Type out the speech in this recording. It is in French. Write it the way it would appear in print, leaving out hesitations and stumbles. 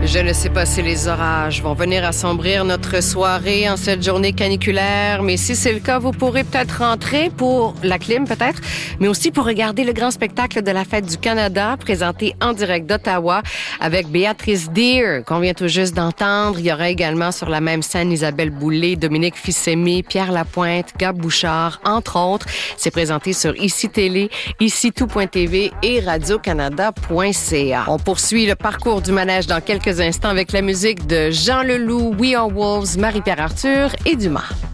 Je ne sais pas si les orages vont venir assombrir notre soirée en cette journée caniculaire, mais si c'est le cas, vous pourrez peut-être rentrer pour la clim, peut-être, mais aussi pour regarder le grand spectacle de la Fête du Canada, présenté en direct d'Ottawa avec Béatrice Deer, qu'on vient tout juste d'entendre. Il y aura également sur la même scène Isabelle Boulay, Dominique Fils-Aimé, Pierre Lapointe, Gab Bouchard, entre autres. C'est présenté sur ICI Télé, ICI-tout.tv et radiocanada.ca. On poursuit le parcours du manège dans quelques instants avec la musique de Jean Leloup, We Are Wolves, Marie-Pierre Arthur et Dumas.